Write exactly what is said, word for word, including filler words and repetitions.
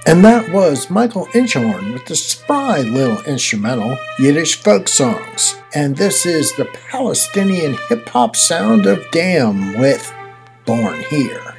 And that was Michael Inchhorn with the spry little instrumental Yiddish folk songs. And this is the Palestinian hip-hop sound of Damn with Born Here.